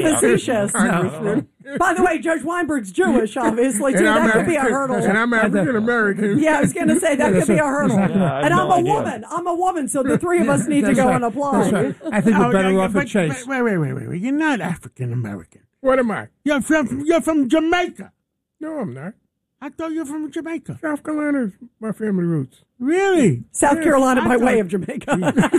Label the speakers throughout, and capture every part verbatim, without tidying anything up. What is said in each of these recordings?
Speaker 1: facetious.
Speaker 2: No.
Speaker 1: By the way, Judge Weinberg's Jewish, obviously, too.
Speaker 3: And I'm
Speaker 1: That could be a
Speaker 3: African-
Speaker 1: hurdle.
Speaker 3: And I'm African American.
Speaker 1: Yeah, I was going to say, that could be a hurdle.
Speaker 2: Yeah, I have
Speaker 1: And I'm
Speaker 2: no
Speaker 1: a
Speaker 2: idea.
Speaker 1: woman. I'm a woman, so the three of us need to
Speaker 4: That's
Speaker 1: go
Speaker 4: right.
Speaker 1: and apply.
Speaker 4: That's right. I think we're
Speaker 5: Oh,
Speaker 4: better
Speaker 5: yeah,
Speaker 4: off
Speaker 5: but-
Speaker 4: at Chase.
Speaker 5: Wait, wait, wait, wait, wait. You're not African American.
Speaker 3: What am I?
Speaker 5: You're from you're from Jamaica.
Speaker 3: No, I'm not.
Speaker 5: I thought you were from Jamaica.
Speaker 3: South Carolina is my family roots.
Speaker 5: Really?
Speaker 1: South
Speaker 3: Yeah,
Speaker 1: Carolina
Speaker 5: I
Speaker 1: by
Speaker 5: thought-
Speaker 1: way of Jamaica.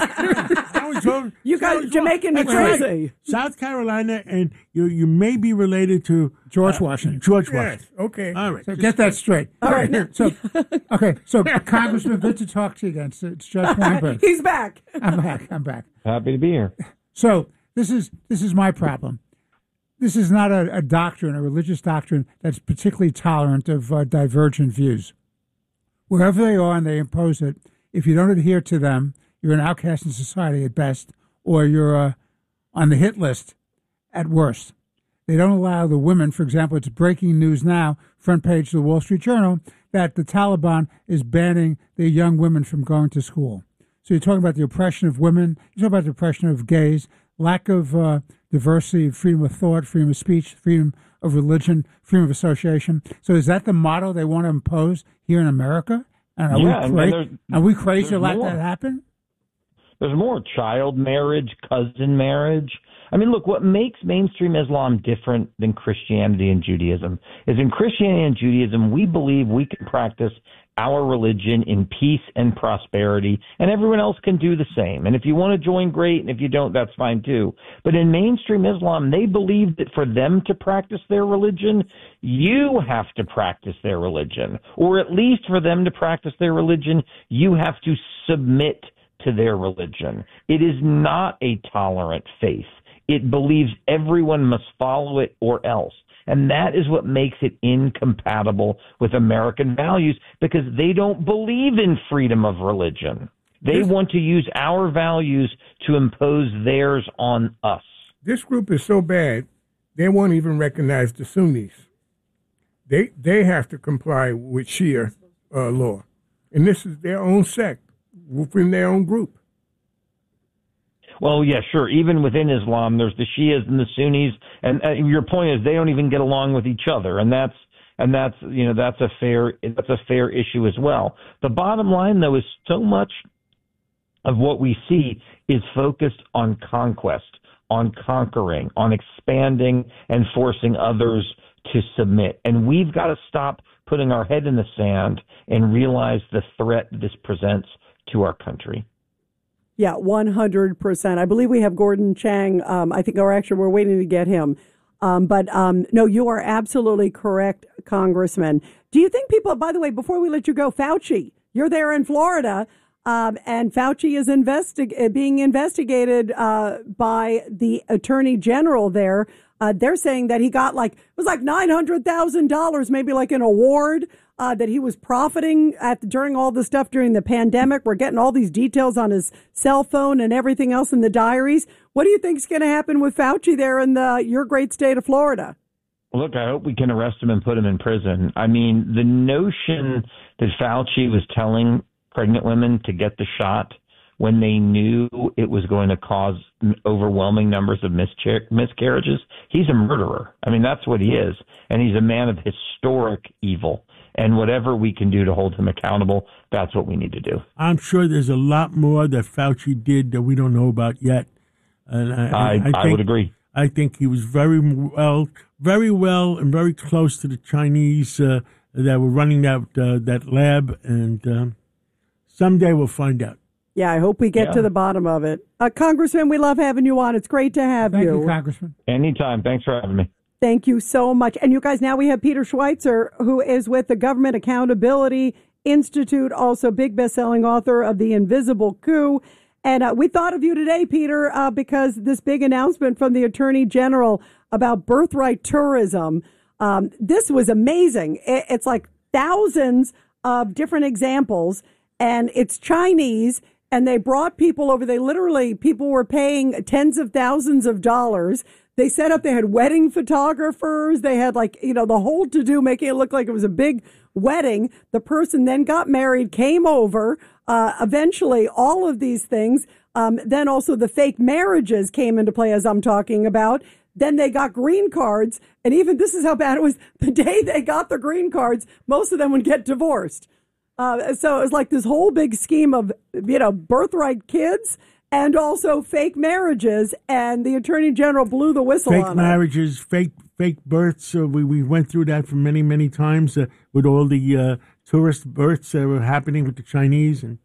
Speaker 5: I was told-
Speaker 1: You got
Speaker 5: I was
Speaker 1: Jamaican
Speaker 5: told-
Speaker 1: New
Speaker 5: That's right.
Speaker 1: Jersey.
Speaker 5: South Carolina, and you you may be related to
Speaker 4: George Washington.
Speaker 5: George
Speaker 3: Yes.
Speaker 5: Washington.
Speaker 3: Okay.
Speaker 5: All right.
Speaker 4: So get that straight.
Speaker 1: All right.
Speaker 4: So, okay. So, Congressman, good to talk to you again. So it's Judge Weinberg.
Speaker 1: He's back.
Speaker 4: I'm back. I'm back.
Speaker 2: Happy to be here.
Speaker 4: So this is this is my problem. This is not a, a doctrine, a religious doctrine that's particularly tolerant of uh, divergent views. Wherever they are and they impose it, if you don't adhere to them, you're an outcast in society at best, or you're uh, on the hit list at worst. They don't allow the women, for example, it's breaking news now, front page of the Wall Street Journal, that the Taliban is banning the young women from going to school. So you're talking about the oppression of women, you're talking about the oppression of gays, lack of uh, diversity, freedom of thought, freedom of speech, freedom of religion, freedom of association. So is that the model they want to impose here in America? And are
Speaker 2: Yeah,
Speaker 4: we
Speaker 2: and
Speaker 4: cra-
Speaker 2: there's-
Speaker 4: are we crazy to
Speaker 2: there's
Speaker 4: let
Speaker 2: more.
Speaker 4: that happen?
Speaker 2: There's more child marriage, cousin marriage. I mean, look, what makes mainstream Islam different than Christianity and Judaism is in Christianity and Judaism, we believe we can practice our religion in peace and prosperity, and everyone else can do the same. And if you want to join, great, and if you don't, that's fine too. But in mainstream Islam, they believe that for them to practice their religion, you have to practice their religion, or at least for them to practice their religion, you have to submit to their religion. It is not a tolerant faith. It believes everyone must follow it or else. And that is what makes it incompatible with American values, because they don't believe in freedom of religion. They want to use our values to impose theirs on us.
Speaker 3: This group is so bad, they won't even recognize the Sunnis. They they have to comply with Shia uh, law. And this is their own sect within their own group.
Speaker 2: Well, yeah, sure. Even within Islam, there's the Shias and the Sunnis, and uh, your point is they don't even get along with each other, and that's and that's you know that's a fair that's a fair issue as well. The bottom line, though, is so much of what we see is focused on conquest, on conquering, on expanding and forcing others to submit, and we've got to stop putting our head in the sand and realize the threat this presents to our country.
Speaker 1: Yeah, one hundred percent. I believe we have Gordon Chang. Um, I think, or actually, we're waiting to get him. Um, but um, no, you are absolutely correct, Congressman. Do you think people, by the way, before we let you go, Fauci, you're there in Florida, um, and Fauci is investi- being investigated uh, by the Attorney General there. Uh, they're saying that he got like, it was like nine hundred thousand dollars, maybe like an award uh, that he was profiting at during all the stuff during the pandemic. We're getting all these details on his cell phone and everything else in the diaries. What do you think is going to happen with Fauci there in the your great state of Florida?
Speaker 2: Look, I hope we can arrest him and put him in prison. I mean, the notion that Fauci was telling pregnant women to get the shot when they knew it was going to cause overwhelming numbers of miscar- miscarriages, he's a murderer. I mean, that's what he is. And he's a man of historic evil. And whatever we can do to hold him accountable, that's what we need to do.
Speaker 5: I'm sure there's a lot more that Fauci did that we don't know about yet. And I,
Speaker 2: I,
Speaker 5: I,
Speaker 2: I,
Speaker 5: think,
Speaker 2: would agree.
Speaker 5: I think he was very well, very well, and very close to the Chinese uh, that were running that uh, that lab. And um, someday we'll find out.
Speaker 1: Yeah, I hope we get
Speaker 2: Yeah.
Speaker 1: to the bottom of it. Uh, Congressman, we love having you on. It's great to have
Speaker 4: Thank
Speaker 1: you.
Speaker 4: you, Congressman.
Speaker 2: Anytime. Thanks for having me.
Speaker 1: Thank you so much. And you guys, now we have Peter Schweitzer, who is with the Government Accountability Institute, also big best-selling author of The Invisible Coup. And uh, we thought of you today, Peter, uh, because this big announcement from the Attorney General about birthright tourism, um, this was amazing. It, it's like thousands of different examples, and it's Chinese, and they brought people over. They literally, people were paying tens of thousands of dollars. They set up, they had wedding photographers. They had like, you know, the whole to-do, making it look like it was a big wedding. The person then got married, came over. Uh, eventually, all of these things. Um, then also the fake marriages came into play, as I'm talking about. Then they got green cards. And even this is how bad it was. The day they got the green cards, most of them would get divorced. Uh, so it was like this whole big scheme of, you know, birthright kids and also fake marriages. And the attorney general blew the whistle
Speaker 5: fake
Speaker 1: on
Speaker 5: marriages,
Speaker 1: it.
Speaker 5: fake fake births. Uh, we, we went through that for many, many times uh, with all the uh, tourist births that were happening with the Chinese. And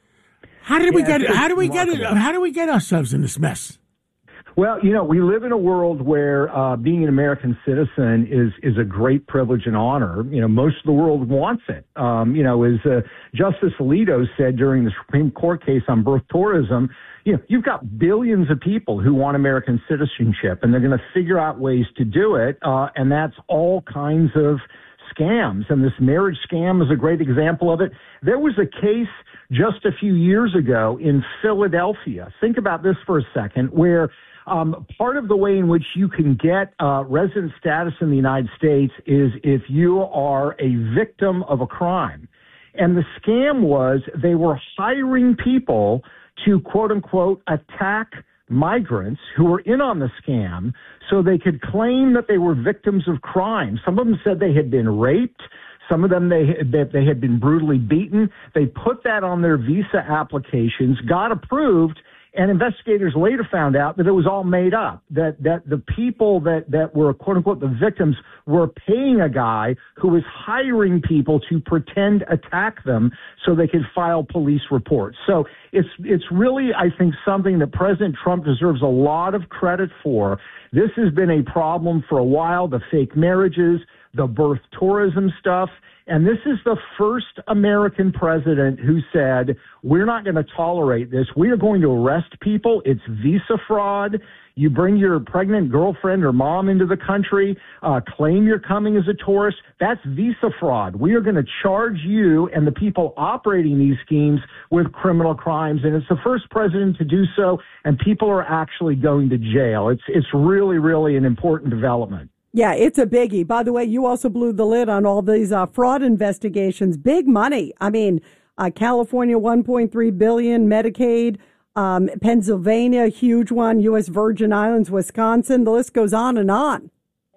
Speaker 5: how did we
Speaker 2: yeah,
Speaker 5: get? How do we get?
Speaker 2: remarkable.
Speaker 5: How do we get ourselves in this mess?
Speaker 2: Well, you know, we live in a world where uh, being an American citizen is is a great privilege and honor. You know, most of the world wants it. Um, you know, as uh, Justice Alito said during the Supreme Court case on birth tourism, you know, you've got billions of people who want American citizenship, and they're going to figure out ways to do it, uh, and that's all kinds of scams. And this marriage scam is a great example of it. There was a case just a few years ago in Philadelphia. Think about this for a second, where Um, part of the way in which you can get uh, resident status in the United States is if you are a victim of a crime. And the scam was they were hiring people to, quote unquote, attack migrants who were in on the scam so they could claim that they were victims of crime. Some of them said they had been raped. Some of them, they, that they had been brutally beaten. They put that on their visa applications, got approved, and investigators later found out that it was all made up, that that the people that, that were, quote-unquote, the victims were paying a guy who was hiring people to pretend attack them so they could file police reports. So it's it's really, I think, something that President Trump deserves a lot of credit for. This has been a problem for a while, the fake marriages, the birth tourism stuff. And this is the first American president who said, we're not going to tolerate this. We are going to arrest people. It's visa fraud. You bring your pregnant girlfriend or mom into the country, uh, claim you're coming as a tourist. That's visa fraud. We are going to charge you and the people operating these schemes with criminal crimes. And it's the first president to do so, and people are actually going to jail. It's, it's really, really an important development.
Speaker 1: Yeah, it's a biggie. By the way, you also blew the lid on all these uh, fraud investigations. Big money. I mean, uh, California, one point three billion dollars, Medicaid, um, Pennsylvania, huge one, U S Virgin Islands, Wisconsin. The list goes on and on.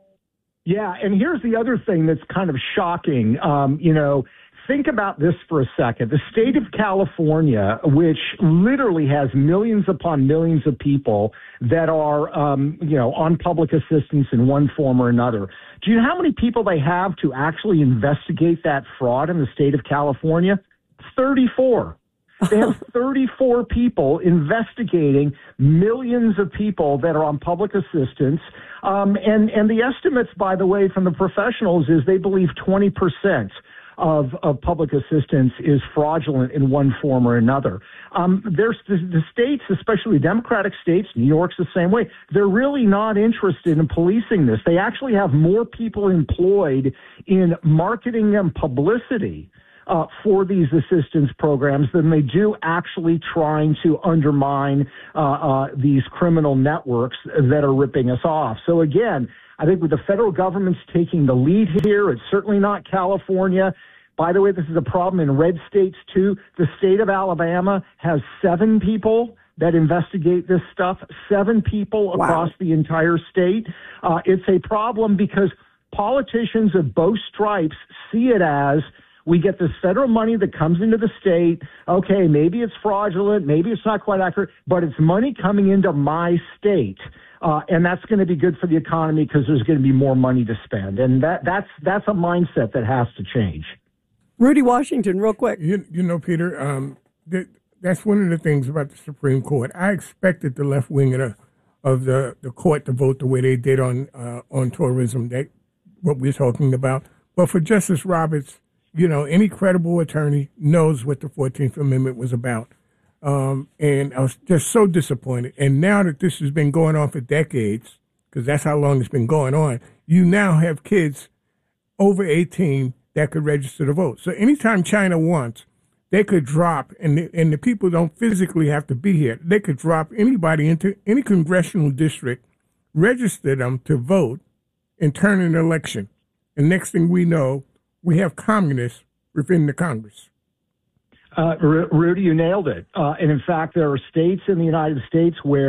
Speaker 2: Yeah, and here's the other thing that's kind of shocking. Um, you know, think about this for a second. The state of California, which literally has millions upon millions of people that are, um, you know, on public assistance in one form or another. Do you know how many people they have to actually investigate that fraud in the state of California? thirty-four. They have thirty-four people investigating millions of people that are on public assistance. Um, and, and the estimates, by the way, from the professionals is they believe twenty percent Of, of public assistance is fraudulent in one form or another. Um, there's the, the states, especially Democratic states, New York's the same way, they're really not interested in policing this. They actually have more people employed in marketing and publicity uh, for these assistance programs than they do actually trying to undermine uh, uh, these criminal networks that are ripping us off. So again, I think with the federal government's taking the lead here, it's certainly not California. By the way, this is a problem in red states, too. The state of Alabama has seven people that investigate this stuff, seven people
Speaker 1: Wow.
Speaker 2: across the entire state. Uh, it's a problem because politicians of both stripes see it as, we get this federal money that comes into the state. Okay, maybe it's fraudulent, maybe it's not quite accurate, but it's money coming into my state. Uh, and that's going to be good for the economy because there's going to be more money to spend. And that, that's that's a mindset that has to change.
Speaker 1: Rudy Washington, real quick.
Speaker 3: You, you know, Peter, um, that, that's one of the things about the Supreme Court. I expected the left wing of the, of the, the court to vote the way they did on uh, on tourism, that what we're talking about. But for Justice Roberts, you know, any credible attorney knows what the fourteenth Amendment was about. Um, and I was just so disappointed. And now that this has been going on for decades, because that's how long it's been going on, you now have kids over eighteen that could register to vote. So anytime China wants, they could drop, and the, and the people don't physically have to be here. They could drop anybody into any congressional district, register them to vote, and turn an election. And next thing we know, we have communists within the Congress.
Speaker 2: Uh, Rudy, you nailed it. Uh, and in fact, there are states in the United States where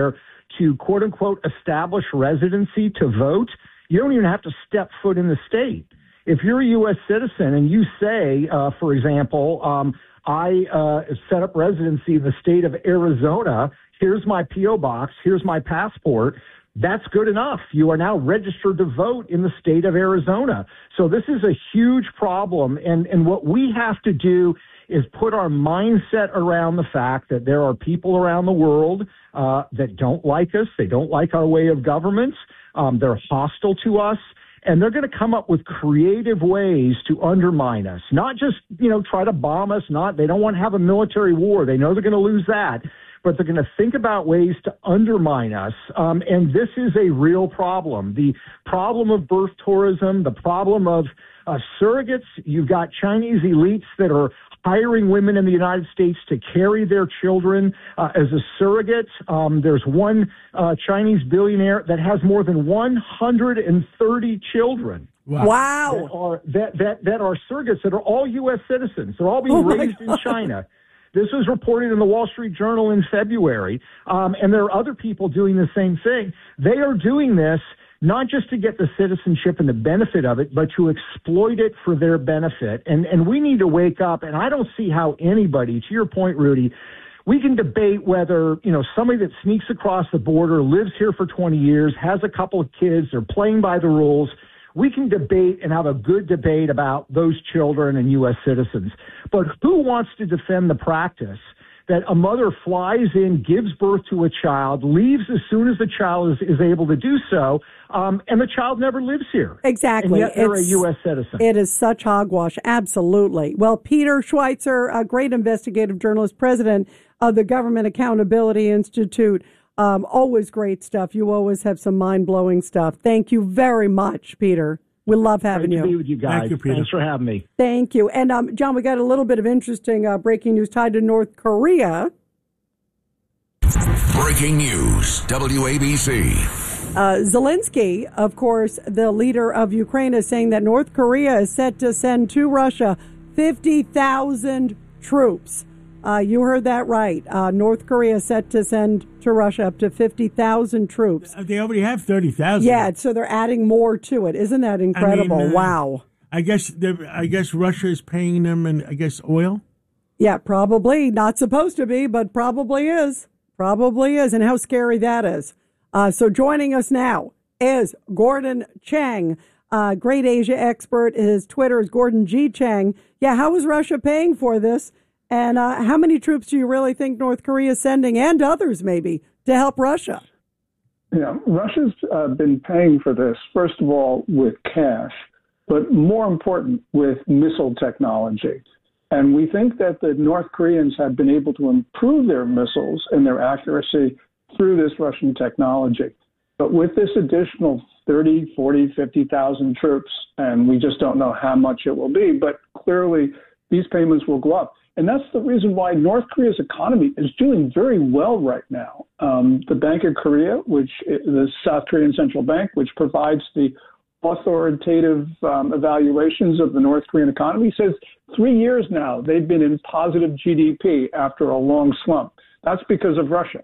Speaker 6: to, quote unquote, establish residency to vote, you don't even have to step foot in the state. If you're a U S citizen and you say, uh, for example, um, I uh, set up residency in the state of Arizona, here's my P O box, here's my passport, that's good enough. You are now registered to vote in the state of Arizona. So this is a huge problem. And, and what we have to do is put our mindset around the fact that there are people around the world uh, that don't like us. They don't like our way of government. Um, they're hostile to us. And they're going to come up with creative ways to undermine us, not just, you know, try to bomb us. Not, they don't want to have a military war. They know they're going to lose that, but they're going to think about ways to undermine us. Um, and this is a real problem. The problem of birth tourism, the problem of uh, surrogates. You've got Chinese elites that are hiring women in the United States to carry their children uh, as a surrogate. Um, there's one uh, Chinese billionaire that has more than one hundred thirty children.
Speaker 1: Wow. wow.
Speaker 6: That are, that, that, that are surrogates that are all U S citizens. They're all being
Speaker 1: oh
Speaker 6: raised in China. This was reported in the Wall Street Journal in February, um, and there are other people doing the same thing. They are doing this not just to get the citizenship and the benefit of it, but to exploit it for their benefit. And and we need to wake up, and I don't see how anybody, to your point, Rudy, we can debate whether, you know, somebody that sneaks across the border, lives here for twenty years, has a couple of kids, they're playing by the rules. We can debate and have a good debate about those children and U S citizens. But who wants to defend the practice that a mother flies in, gives birth to a child, leaves as soon as the child is, is able to do so, um, and the child never lives here?
Speaker 1: Exactly.
Speaker 6: And yet they're
Speaker 1: it's,
Speaker 6: a U S citizen.
Speaker 1: It is such hogwash. Absolutely. Well, Peter Schweizer, a great investigative journalist, president of the Government Accountability Institute. Um, always great stuff. You always have some mind-blowing stuff. Thank you very much, Peter. We love having
Speaker 6: Great
Speaker 1: you.
Speaker 6: to be with you guys.
Speaker 5: Thank you, Peter.
Speaker 6: Thanks for having me.
Speaker 1: Thank you. And, um, John, we got a little bit of interesting uh, breaking news tied to North Korea.
Speaker 7: Breaking news, W A B C.
Speaker 1: Uh, Zelensky, of course, the leader of Ukraine, is saying that North Korea is set to send to Russia fifty thousand troops. Uh, you heard that right. Uh, North Korea is set to send to Russia up to fifty thousand troops.
Speaker 5: They already have thirty thousand.
Speaker 1: Yeah, so they're adding more to it. Isn't that incredible?
Speaker 5: I mean, uh,
Speaker 1: wow.
Speaker 5: I guess I guess Russia is paying them, and I guess oil.
Speaker 1: Yeah, probably. Not supposed to be, but probably is. Probably is. And how scary that is. Uh, so joining us now is Gordon Chang, uh, great Asia expert. His Twitter is Gordon G. Chang. Yeah, how is Russia paying for this? And uh, how many troops do you really think North Korea is sending, and others maybe, to help Russia?
Speaker 8: Yeah, Russia's uh, been paying for this, first of all, with cash, but more important, with missile technology. And we think that the North Koreans have been able to improve their missiles and their accuracy through this Russian technology. But with this additional thirty, forty, fifty thousand troops, and we just don't know how much it will be, but clearly these payments will go up. And that's the reason why North Korea's economy is doing very well right now. Um, the Bank of Korea, which the South Korean Central Bank, which provides the authoritative um, evaluations of the North Korean economy, says three years now they've been in positive G D P after a long slump. That's because of Russia.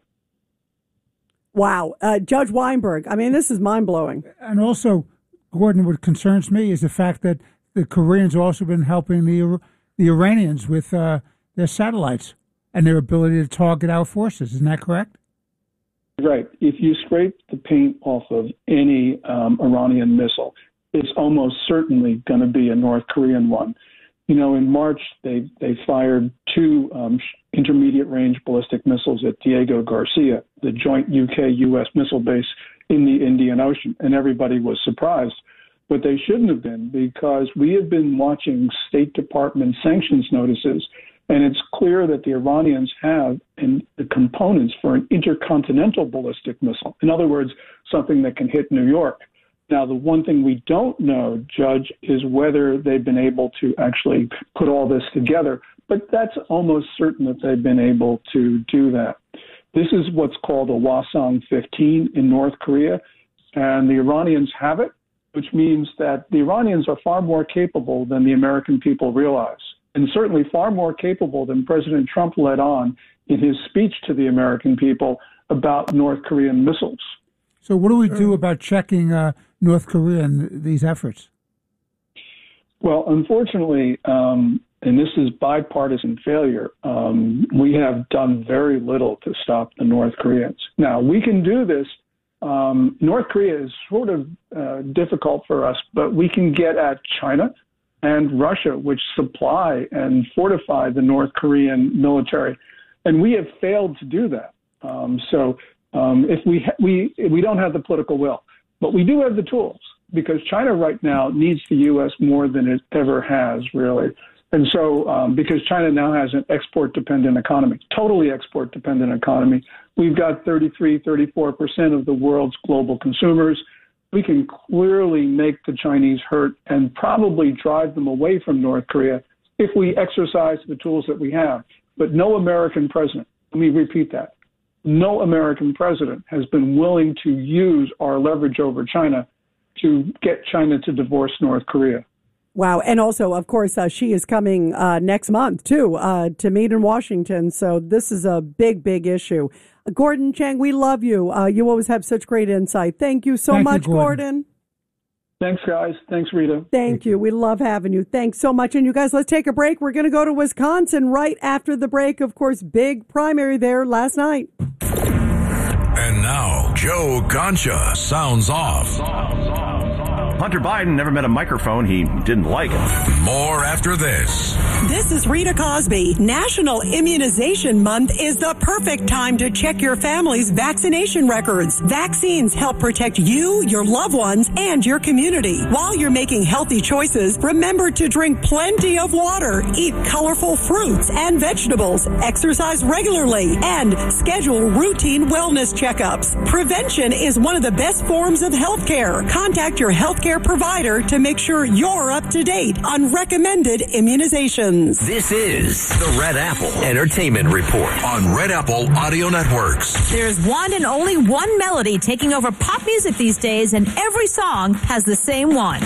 Speaker 1: Wow. Uh, Judge Weinberg, I mean, this is mind-blowing.
Speaker 4: And also, Gordon, what concerns me is the fact that the Koreans have also been helping the the Iranians with uh, their satellites and their ability to target our forces. Isn't that correct?
Speaker 8: Right. If you scrape the paint off of any um, Iranian missile, it's almost certainly going to be a North Korean one. You know, in March, they, they fired two um, intermediate-range ballistic missiles at Diego Garcia, the joint U K U S missile base in the Indian Ocean, and everybody was surprised. But they shouldn't have been, because we have been watching State Department sanctions notices, and it's clear that the Iranians have in the components for an intercontinental ballistic missile. In other words, something that can hit New York. Now, the one thing we don't know, Judge, is whether they've been able to actually put all this together, but that's almost certain that they've been able to do that. This is what's called a Hwasong fifteen in North Korea, and the Iranians have it, which means that the Iranians are far more capable than the American people realize, and certainly far more capable than President Trump led on in his speech to the American people about North Korean missiles.
Speaker 4: So what do we do about checking uh, North Korea and these efforts?
Speaker 8: Well, unfortunately, um, and this is bipartisan failure, um, we have done very little to stop the North Koreans. Now, we can do this. Um, North Korea is sort of uh, difficult for us, but we can get at China and Russia, which supply and fortify the North Korean military. And we have failed to do that. Um, so um, if we, ha- we, we don't have the political will, but we do have the tools, because China right now needs the U S more than it ever has, really. And so um, because China now has an export-dependent economy, totally export-dependent economy, we've got thirty-three, thirty-four percent of the world's global consumers. We can clearly make the Chinese hurt and probably drive them away from North Korea if we exercise the tools that we have. But no American president, let me repeat that, no American president has been willing to use our leverage over China to get China to divorce North Korea.
Speaker 1: Wow. And also, of course, uh, she is coming uh, next month, too, uh, to meet in Washington. So this is a big, big issue. Uh, Gordon Chang, we love you. Uh, you always have such great insight. Thank you so
Speaker 4: Thank
Speaker 1: much,
Speaker 4: you, Gordon.
Speaker 1: Gordon.
Speaker 8: Thanks, guys. Thanks, Rita.
Speaker 1: Thank, Thank you. you. We love having you. Thanks so much. And you guys, let's take a break. We're going to go to Wisconsin right after the break. Of course, big primary there last night.
Speaker 7: And now, Joe Concha sounds off.
Speaker 9: Hunter Biden never met a microphone he didn't like.
Speaker 7: More after this.
Speaker 10: This is Rita Cosby. National Immunization Month is the perfect time to check your family's vaccination records. Vaccines help protect you, your loved ones, and your community. While you're making healthy choices, remember to drink plenty of water, eat colorful fruits and vegetables, exercise regularly, and schedule routine wellness checkups. Prevention is one of the best forms of health care. Contact your health care provider to make sure you're up to date on recommended immunizations.
Speaker 11: This is the Red Apple Entertainment Report
Speaker 7: on Red Apple Audio Networks.
Speaker 12: There's one and only one melody taking over pop music these days, and every song has the same one.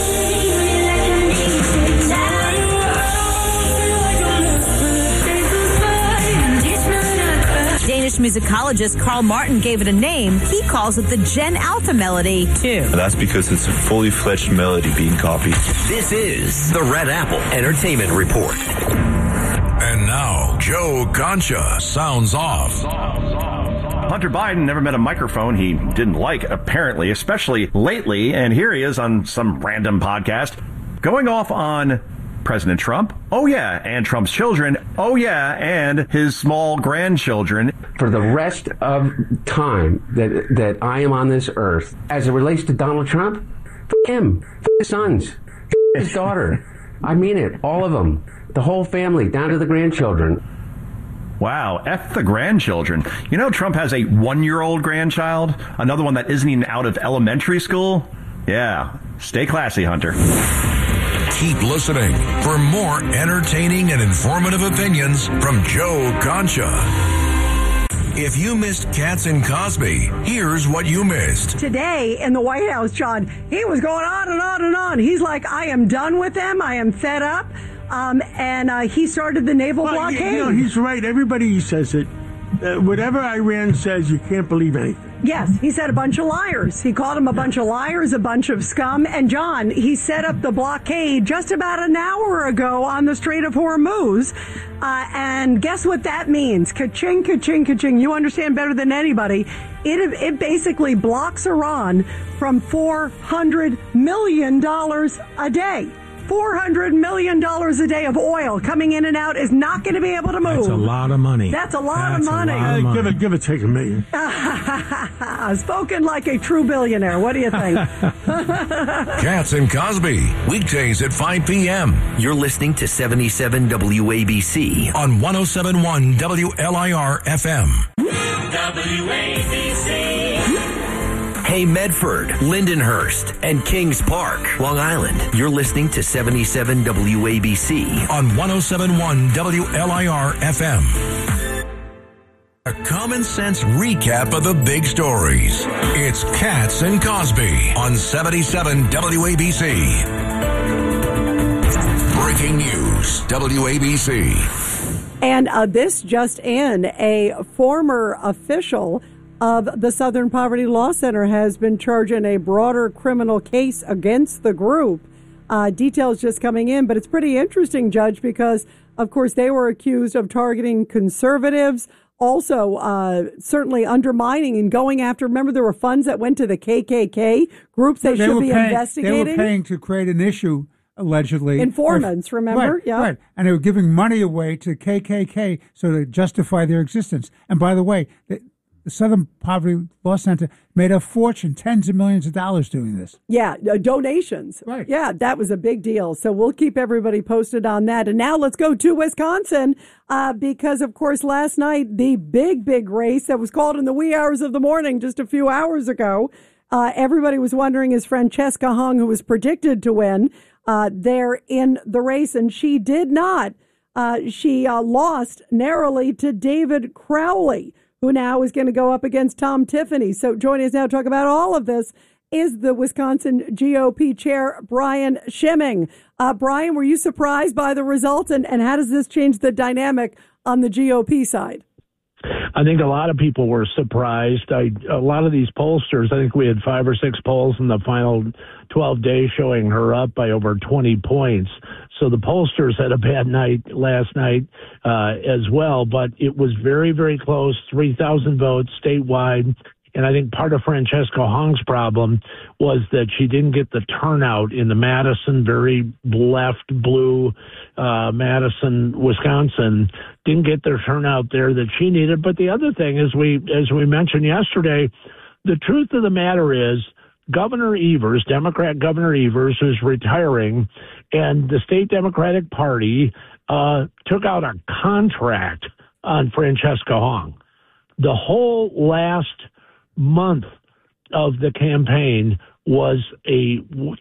Speaker 12: Danish musicologist Carl Martin gave it a name. He calls it the Gen Alta melody, too.
Speaker 13: That's because it's a fully fledged melody being copied.
Speaker 11: This is the Red Apple Entertainment Report.
Speaker 7: And now, Joe Concha sounds off.
Speaker 9: Hunter Biden never met a microphone he didn't like, apparently, especially lately. And here he is on some random podcast going off on President Trump. Oh, yeah. And Trump's children. Oh, yeah. And his small grandchildren.
Speaker 14: For the rest of time that that I am on this earth, as it relates to Donald Trump, f- him, f- his sons, f- his daughter. I mean it. All of them. The whole family, down to the grandchildren.
Speaker 9: Wow, F the grandchildren. You know, Trump has a one-year-old grandchild, another one that isn't even out of elementary school. Yeah, stay classy, Hunter.
Speaker 7: Keep listening for more entertaining and informative opinions from Joe Concha. If you missed Katz and Cosby, here's what you missed.
Speaker 1: Today in the White House, John, he was going on and on and on. He's like, I am done with them. I am fed up. Um, and uh, he started the naval
Speaker 5: well,
Speaker 1: blockade.
Speaker 5: You know, he's right. Everybody says it. Uh, whatever Iran says, you can't believe anything.
Speaker 1: Yes, he said a bunch of liars. He called them a bunch of liars, a bunch of scum. And John, he set up the blockade just about an hour ago on the Strait of Hormuz. Uh, and guess what that means? Ka-ching, ka-ching, ka-ching. You understand better than anybody. It, it basically blocks Iran from four hundred million dollars a day. four hundred million dollars a day of oil coming in and out is not going to be able to move.
Speaker 5: That's a lot of money.
Speaker 1: That's a lot
Speaker 5: That's
Speaker 1: of money.
Speaker 5: A lot of money. Give it, give it, take a million.
Speaker 1: Spoken like a true billionaire. What do you think?
Speaker 7: Katz and Cosby, weekdays at five p.m.
Speaker 11: You're listening to seventy-seven W A B C
Speaker 7: on one oh seven point one W L I R F M.
Speaker 11: W A B C. Hey Medford, Lindenhurst, and Kings Park, Long Island. You're listening to seventy-seven W A B C
Speaker 7: on one oh seven point one W L I R F M. A common sense recap of the big stories. It's Katz and Cosby on seventy-seven W A B C. Breaking news, W A B C.
Speaker 1: And uh, this just in, a former official of the Southern Poverty Law Center has been charging a broader criminal case against the group. Uh, details just coming in, but it's pretty interesting, Judge, because, of course, they were accused of targeting conservatives, also uh, certainly undermining and going after. Remember, there were funds that went to the K K K groups they,
Speaker 4: they
Speaker 1: should be
Speaker 4: paying,
Speaker 1: investigating.
Speaker 4: They were paying to create an issue, allegedly.
Speaker 1: Informants, remember?
Speaker 4: Right,
Speaker 1: yeah.
Speaker 4: right. And they were giving money away to K K K so to justify their existence. And by the way, the, the Southern Poverty Law Center made a fortune, tens of millions of dollars doing this.
Speaker 1: Yeah, uh, donations.
Speaker 4: Right.
Speaker 1: Yeah, that was a big deal. So we'll keep everybody posted on that. And now let's go to Wisconsin uh, because, of course, last night, the big, big race that was called in the wee hours of the morning just a few hours ago, uh, everybody was wondering, is Francesca Hung, who was predicted to win, uh, there in the race, and she did not. Uh, she uh, lost narrowly to David Crowley, who now is going to go up against Tom Tiffany. So joining us now to talk about all of this is the Wisconsin G O P chair, Brian Schimming. Uh, Brian, were you surprised by the results, and, and how does this change the dynamic on the G O P side?
Speaker 15: I think a lot of people were surprised. I, a lot of these pollsters, I think we had five or six polls in the final twelve days showing her up by over twenty points. So the pollsters had a bad night last night uh, as well, but it was very, very close, three thousand votes statewide. And I think part of Francesca Hong's problem was that she didn't get the turnout in the Madison, very left blue uh, Madison, Wisconsin, didn't get the turnout there that she needed. But the other thing is, we, as we mentioned yesterday, the truth of the matter is Governor Evers, Democrat Governor Evers, who's retiring, and the state Democratic Party uh, took out a contract on Francesca Hong. The whole last month of the campaign was a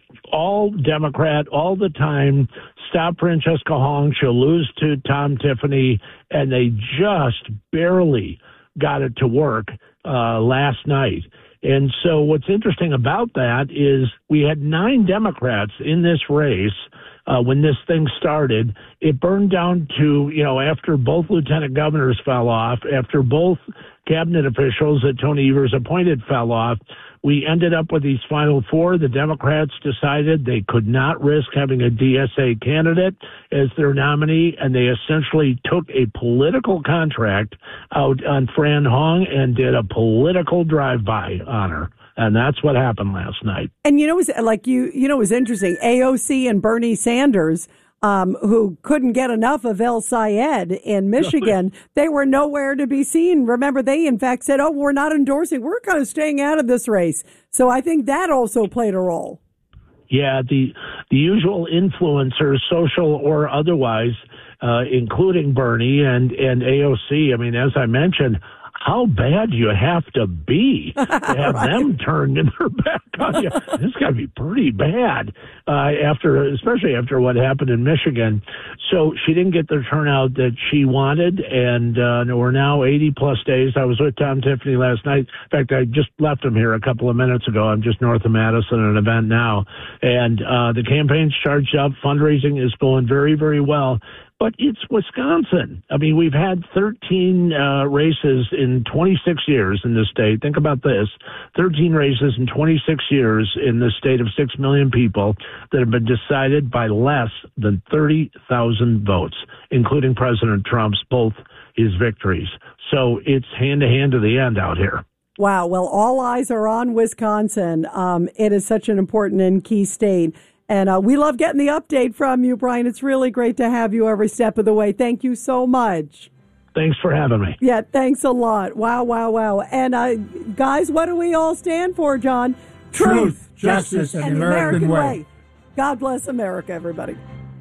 Speaker 15: all Democrat all the time. Stop Francesca Hong. She'll lose to Tom Tiffany. And they just barely got it to work uh, last night. And so what's interesting about that is we had nine Democrats in this race uh, when this thing started. It burned down to, you know, after both lieutenant governors fell off, after both cabinet officials that Tony Evers appointed fell off, we ended up with these final four. The Democrats decided they could not risk having a D S A candidate as their nominee, and they essentially took a political contract out on Fran Hong and did a political drive-by on her. And that's what happened last night.
Speaker 1: And, you know, it was, like you, you know, it was interesting. A O C and Bernie Sanders, um, who couldn't get enough of El Sayed in Michigan, they were nowhere to be seen. Remember, they, in fact, said, oh, we're not endorsing. We're kind of staying out of this race. So I think that also played a role.
Speaker 15: Yeah, the the usual influencers, social or otherwise, uh, including Bernie and, and A O C. I mean, as I mentioned, how bad do you have to be to have right. them turned their back on you? This got to be pretty bad, uh, after, especially after what happened in Michigan. So she didn't get the turnout that she wanted, and uh, we're now eighty plus days. I was with Tom Tiffany last night. In fact, I just left him here a couple of minutes ago. I'm just north of Madison at an event now, and uh, the campaign's charged up. Fundraising is going very, very well. But it's Wisconsin. I mean, we've had thirteen uh, races in twenty-six years in this state. Think about this. thirteen races in twenty-six years in this state of six million people that have been decided by less than thirty thousand votes, including President Trump's, both his victories. So it's hand-to-hand to the end out here.
Speaker 1: Wow. Well, all eyes are on Wisconsin. Um, it is such an important and key state. And uh, we love getting the update from you, Brian. It's really great to have you every step of the way. Thank you so much.
Speaker 15: Thanks for having me.
Speaker 1: Yeah, thanks a lot. Wow, wow, wow. And uh, guys, what do we all stand for, John?
Speaker 4: Truth, Truth justice, and, and the American, American way. way.
Speaker 1: God bless America, everybody.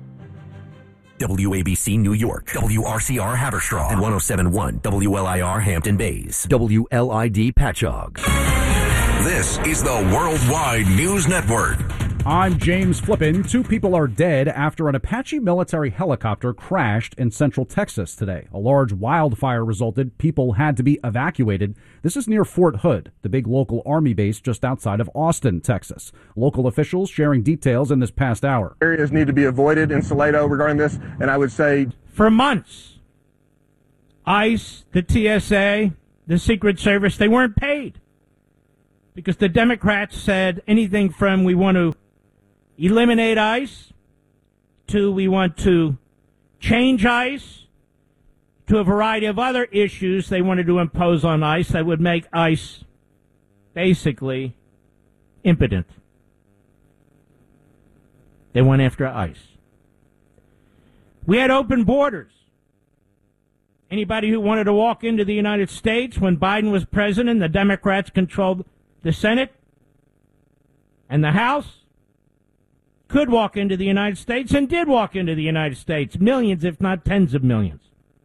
Speaker 11: W A B C New York, W R C R Haverstraw, and one oh seven point one W L I R Hampton Bays, W L I D Patchogue.
Speaker 7: This is the Worldwide News Network.
Speaker 16: I'm James Flippin. Two people are dead after an Apache military helicopter crashed in central Texas today. A large wildfire resulted. People had to be evacuated. This is near Fort Hood, the big local Army base just outside of Austin, Texas. Local officials sharing details in this past hour.
Speaker 17: Areas need to be avoided in Salado regarding this, and I would say...
Speaker 18: For months, ICE, the T S A, the Secret Service, they weren't paid. Because the Democrats said anything from we want to eliminate ICE to we want to change ICE to a variety of other issues they wanted to impose on ICE that would make ICE basically impotent. They went after ICE. We had open borders. Anybody who wanted to walk into the United States when Biden was president, the Democrats controlled the Senate and the House, could walk into the United States and did walk into the United States. Millions, if not tens of millions.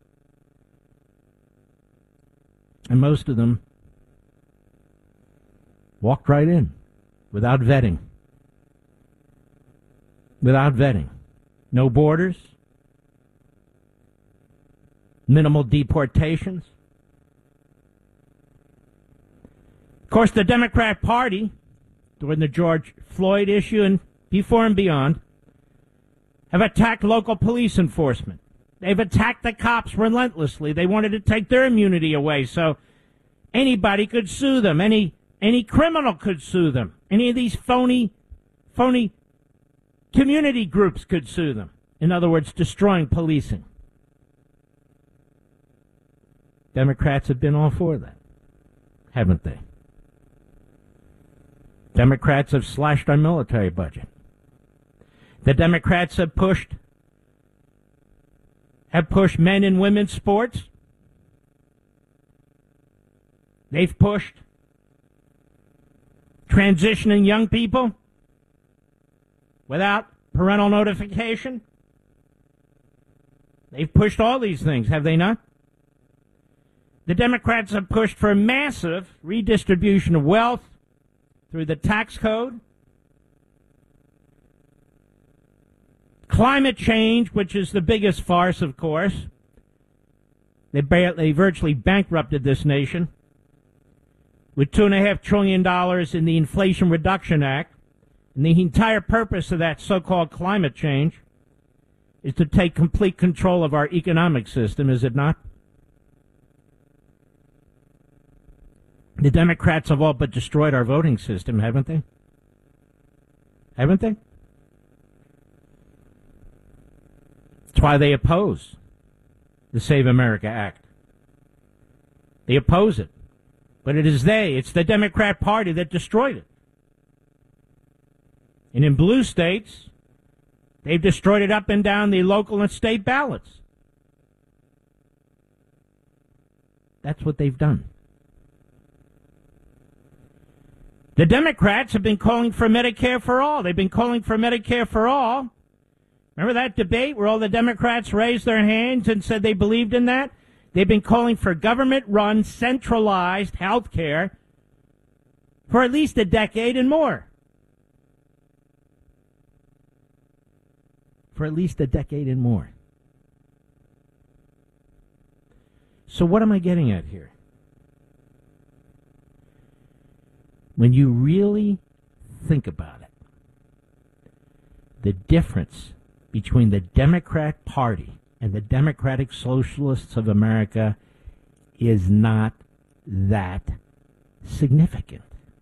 Speaker 18: And most of them walked right in without vetting. Without vetting. No borders. Minimal deportations. Of course, the Democrat Party, during the George Floyd issue and before and beyond, have attacked local police enforcement. They've attacked the cops relentlessly. They wanted to take their immunity away so anybody could sue them. Any any criminal could sue them. Any of these phony, phony community groups could sue them. In other words, destroying policing. Democrats have been all for that, haven't they? Democrats have slashed our military budget. The Democrats have pushed have pushed men and women's sports. They've pushed transitioning young people without parental notification. They've pushed all these things, have they not? The Democrats have pushed for massive redistribution of wealth through the tax code. Climate change, which is the biggest farce, of course. They, barely, they virtually bankrupted this nation with two and a half trillion dollars in the Inflation Reduction Act. And the entire purpose of that so-called climate change is to take complete control of our economic system, is it not? The Democrats have all but destroyed our voting system, haven't they? Haven't they? That's why they oppose the Save America Act. They oppose it. But it is they, it's the Democrat Party that destroyed it. And in blue states, they've destroyed it up and down the local and state ballots. That's what they've done. The Democrats have been calling for Medicare for all. They've been calling for Medicare for all. Remember that debate where all the Democrats raised their hands and said they believed in that? They've been calling for government-run, centralized health care for at least a decade and more. For at least a decade and more. So what am I getting at here? When you really think about it, the difference between the Democrat Party and the Democratic Socialists of America is not that significant.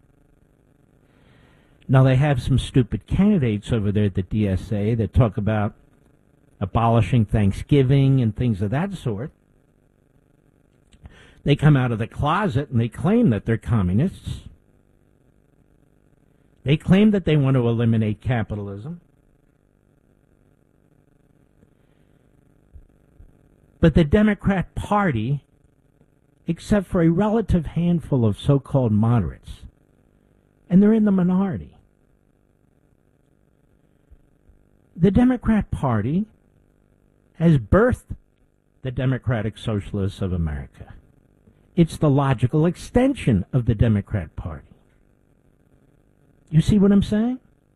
Speaker 18: Now, they have some stupid candidates over there at the D S A that talk about abolishing Thanksgiving and things of that sort. They come out of the closet and they claim that they're communists. They claim that they want to eliminate capitalism. But the Democrat Party, except for a relative handful of so-called moderates, and they're in the minority, the Democrat Party has birthed the Democratic Socialists of America. It's the logical extension of the Democrat Party. You see what I'm saying?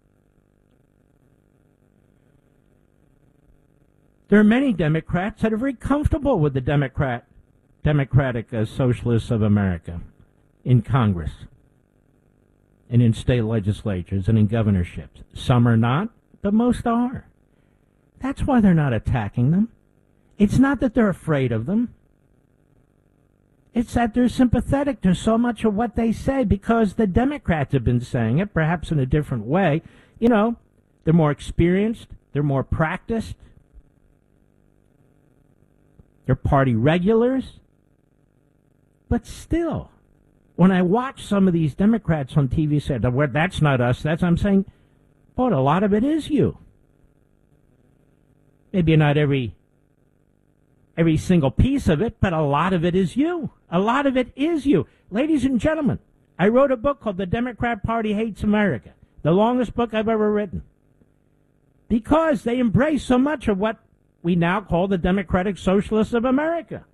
Speaker 18: There are many Democrats that are very comfortable with the Democrat, Democratic uh, Socialists of America in Congress and in state legislatures and in governorships. Some are not, but most are. That's why they're not attacking them. It's not that they're afraid of them. It's that they're sympathetic to so much of what they say because the Democrats have been saying it, perhaps in a different way. You know, they're more experienced. They're more practiced. They're party regulars. But still, when I watch some of these Democrats on T V say, well, that's not us, that's, I'm saying, but a lot of it is you. Maybe not every every single piece of it, but a lot of it is you. A lot of it is you. Ladies and gentlemen, I wrote a book called The Democrat Party Hates America, the longest book I've ever written, because they embrace so much of what we now call the Democratic Socialists of America.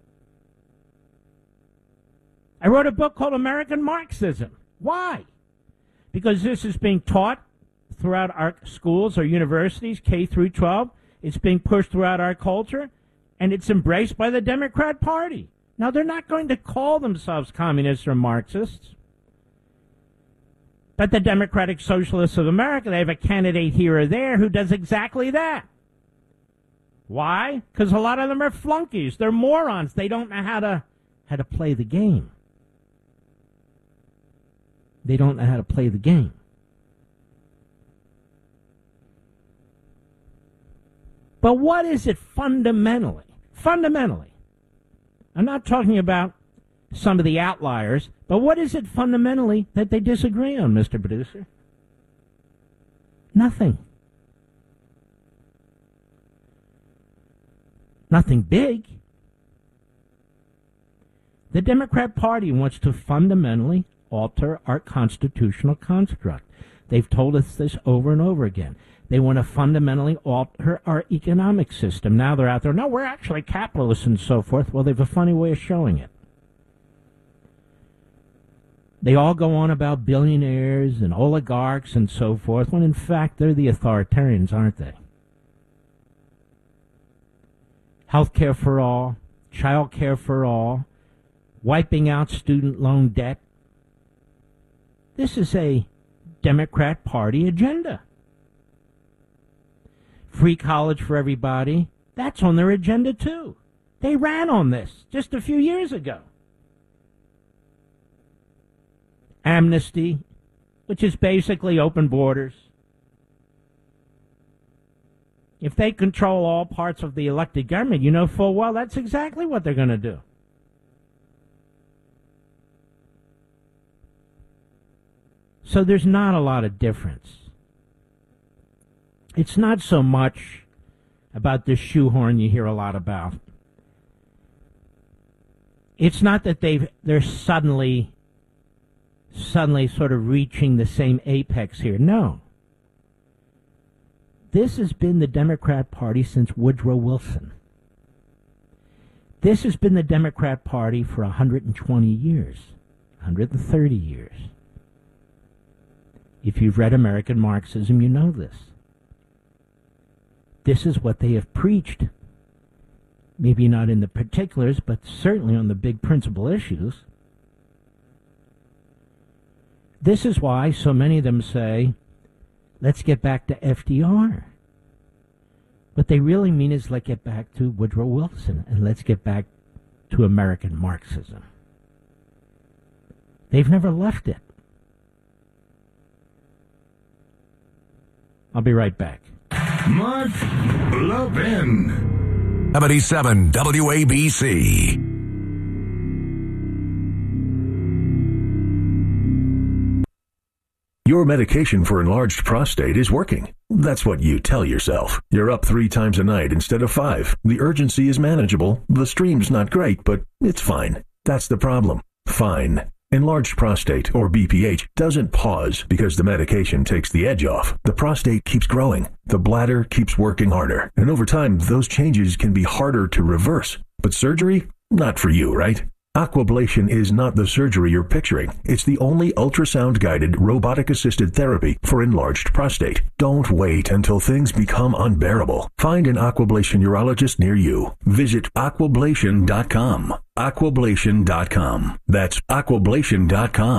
Speaker 18: I wrote a book called American Marxism. Why? Because this is being taught throughout our schools or universities, K through twelve. It's being pushed throughout our culture, and it's embraced by the Democrat Party. Now, they're not going to call themselves communists or Marxists. But the Democratic Socialists of America, they have a candidate here or there who does exactly that. Why? Because a lot of them are flunkies. They're morons. They don't know how to how to play the game. They don't know how to play the game. But what is it fundamentally? Fundamentally. I'm not talking about some of the outliers, but what is it fundamentally that they disagree on, Mister Producer? Nothing. Nothing big. The Democrat Party wants to fundamentally alter our constitutional construct. They've told us this over and over again. They want to fundamentally alter our economic system. Now they're out there, no, we're actually capitalists and so forth. Well, they have a funny way of showing it. They all go on about billionaires and oligarchs and so forth, when in fact they're the authoritarians, aren't they? Health care for all, child care for all, wiping out student loan debt. This is a Democrat Party agenda. Free college for everybody, that's on their agenda too. They ran on this just a few years ago. Amnesty, which is basically open borders. If they control all parts of the elected government, you know full well that's exactly what they're going to do. So there's not a lot of difference. It's not so much about this shoehorn you hear a lot about. It's not that they've they're suddenly suddenly sort of reaching the same apex here. No. This has been the Democrat Party since Woodrow Wilson. This has been the Democrat Party for one hundred twenty years, one hundred thirty years. If you've read American Marxism, you know this. This is what they have preached. Maybe not in the particulars, but certainly on the big principal issues. This is why so many of them say, let's get back to F D R. What they really mean is let's get back to Woodrow Wilson and let's get back to American Marxism. They've never left it. I'll be right back.
Speaker 7: Mark Levin. seventy-seven W A B C. Your medication for enlarged prostate is working. That's what you tell yourself. You're up three times a night instead of five. The urgency is manageable. The stream's not great, but it's fine. That's the problem. Fine. Enlarged prostate, or B P H, doesn't pause because the medication takes the edge off. The prostate keeps growing. The bladder keeps working harder. And over time, those changes can be harder to reverse. But surgery? Not for you, right? Aquablation is not the surgery you're picturing. It's the only ultrasound-guided, robotic-assisted therapy for enlarged prostate. Don't wait until things become unbearable. Find an Aquablation urologist near you. Visit aquablation dot com. aquablation dot com. That's aquablation dot com.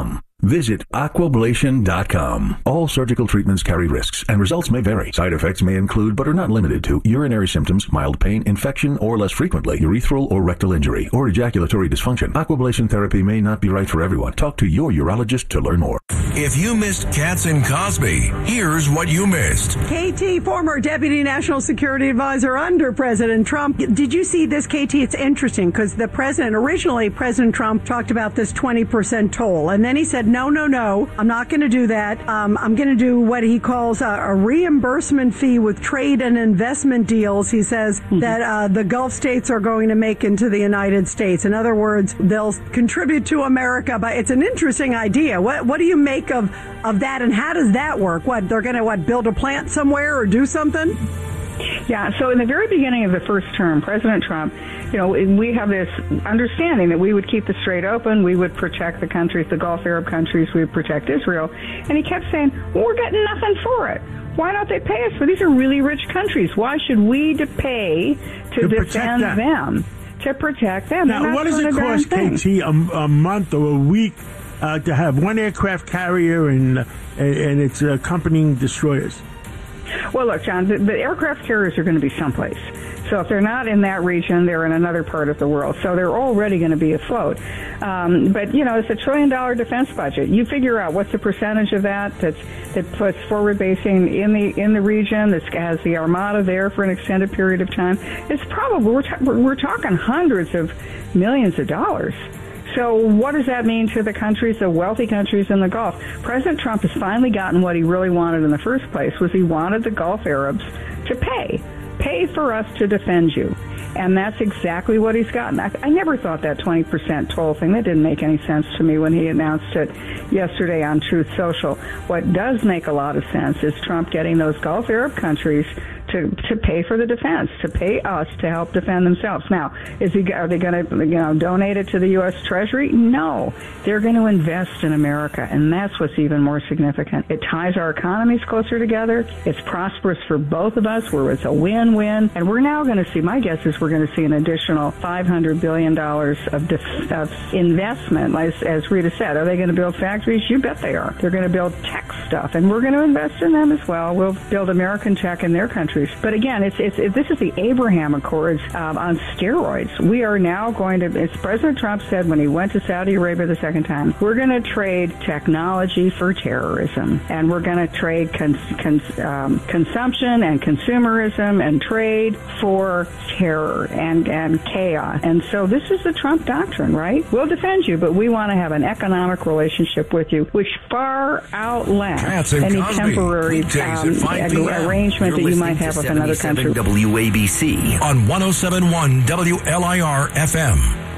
Speaker 7: Visit aquablation dot com. All surgical treatments carry risks, and results may vary. Side effects may include, but are not limited to, urinary symptoms, mild pain, infection, or less frequently, urethral or rectal injury, or ejaculatory dysfunction. Aquablation therapy may not be right for everyone. Talk to your urologist to learn more. If you missed Katz and Cosby, here's what you missed.
Speaker 1: K T, former Deputy National Security Advisor under President Trump. Did you see this, K T? It's interesting because the president, originally President Trump talked about this twenty percent toll. And then he said, no, no, no, I'm not going to do that. Um, I'm going to do what he calls a, a reimbursement fee with trade and investment deals. He says mm-hmm. that uh, the Gulf states are going to make into the United States. In other words, they'll contribute to America. But it's an interesting idea. What, what do you make of, of that, and how does that work? What, they're going to, what, build a plant somewhere or do something?
Speaker 19: Yeah, so in the very beginning of the first term, President Trump, you know, we have this understanding that we would keep the Strait open, we would protect the countries, the Gulf Arab countries, we would protect Israel. And he kept saying, well, we're getting nothing for it. Why don't they pay us for? These are really rich countries. Why should we pay to, to defend them? To protect them.
Speaker 5: Now, what does it cost, K T, a, a month or a week uh, to have one aircraft carrier and, uh, and its accompanying destroyers?
Speaker 19: Well, look, John, the, the aircraft carriers are going to be someplace. So if they're not in that region, they're in another part of the world. So they're already going to be afloat. Um, but, you know, it's a trillion-dollar defense budget. You figure out what's the percentage of that that's, that puts forward basing in the in the region, that has the Armada there for an extended period of time. It's probably, we're, ta- we're talking hundreds of millions of dollars. So what does that mean to the countries, the wealthy countries in the Gulf? President Trump has finally gotten what he really wanted in the first place, was he wanted the Gulf Arabs to pay. Pay for us to defend you. And that's exactly what he's gotten. I, I never thought that twenty percent toll thing, that didn't make any sense to me when he announced it yesterday on Truth Social. What does make a lot of sense is Trump getting those Gulf Arab countries to, to pay for the defense, to pay us to help defend themselves. Now, is he, are they going to, you know, donate it to the U S Treasury? No. They're going to invest in America, and that's what's even more significant. It ties our economies closer together. It's prosperous for both of us, where it's a win-win. And we're now going to see, my guess is we're going to see an additional five hundred billion dollars of, def- of investment. As, as Rita said, are they going to build factories? You bet they are. They're going to build tech stuff, and we're going to invest in them as well. We'll build American tech in their countries. But again, it's, it's, it, this is the Abraham Accords um, on steroids. We are now going to, as President Trump said when he went to Saudi Arabia the second time, we're going to trade technology for terrorism. And we're going to trade cons, cons, um, consumption and consumerism and trade for terror and, and chaos. And so this is the Trump doctrine, right? We'll defend you, but we want to have an economic relationship with you, which far outlasts any
Speaker 7: Cosby.
Speaker 19: temporary um, arrangement You're that you might have with another country.
Speaker 11: W A B C
Speaker 7: on one oh seven point one W L I R F M.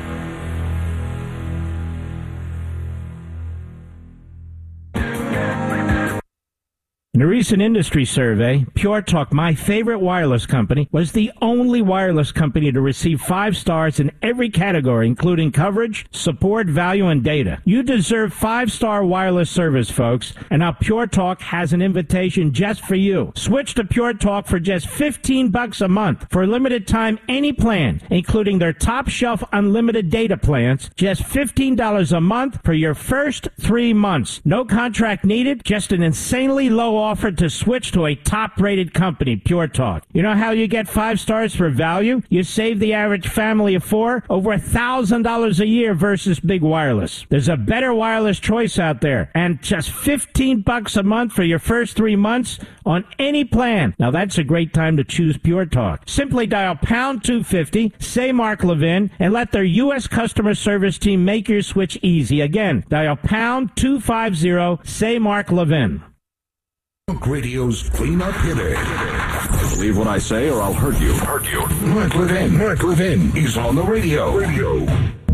Speaker 18: In a recent industry survey, Pure Talk, my favorite wireless company, was the only wireless company to receive five stars in every category, including coverage, support, value, and data. You deserve five-star wireless service, folks, and now Pure Talk has an invitation just for you. Switch to Pure Talk for just fifteen bucks a month. For a limited time, any plan, including their top-shelf unlimited data plans, just fifteen dollars a month for your first three months. No contract needed, just an insanely low offered to switch to a top-rated company, Pure Talk. You know how you get five stars for value? You save the average family of four over one thousand dollars a year versus Big Wireless. There's a better wireless choice out there, and just fifteen bucks a month for your first three months on any plan. Now that's a great time to choose Pure Talk. Simply dial pound two fifty, say Mark Levin, and let their U S customer service team make your switch easy. Again, dial pound two fifty, say Mark Levin.
Speaker 7: Radio's cleanup hitter.
Speaker 20: Believe what I say or I'll hurt you.
Speaker 7: Hurt you. Mark Levin. Mark Levin. He's on the radio. Radio.